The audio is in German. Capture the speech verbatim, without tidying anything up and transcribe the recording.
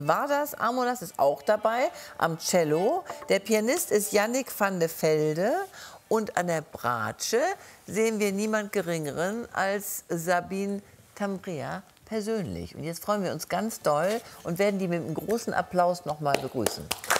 Vardas Armolas ist auch dabei am Cello. Der Pianist ist Yannick van de Velde. Und an der Bratsche sehen wir niemand Geringeren als Sabine Tambria persönlich. Und jetzt freuen wir uns ganz doll und werden die mit einem großen Applaus noch mal begrüßen.